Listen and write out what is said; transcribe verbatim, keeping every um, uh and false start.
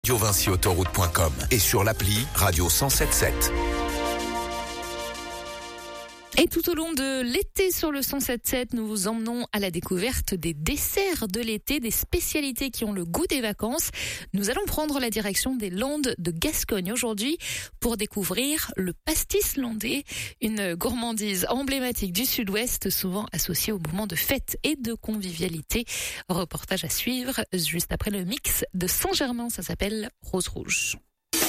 radio vinci autoroute point com et sur l'appli Radio cent sept sept. Et tout au long de l'été sur le cent sept sept, nous vous emmenons à la découverte des desserts de l'été, des spécialités qui ont le goût des vacances. Nous allons prendre la direction des Landes de Gascogne aujourd'hui pour découvrir le pastis landais, une gourmandise emblématique du sud-ouest, souvent associée aux moments de fête et de convivialité. Reportage à suivre juste après le mix de Saint-Germain, ça s'appelle Rose Rouge.